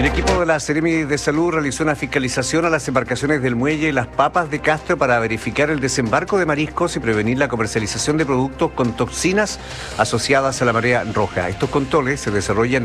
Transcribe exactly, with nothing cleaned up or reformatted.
El equipo de la Seremi de Salud realizó una fiscalización a las embarcaciones del muelle Las Papas de Castro para verificar el desembarco de mariscos y prevenir la comercialización de productos con toxinas asociadas a la marea roja. Estos controles se desarrollan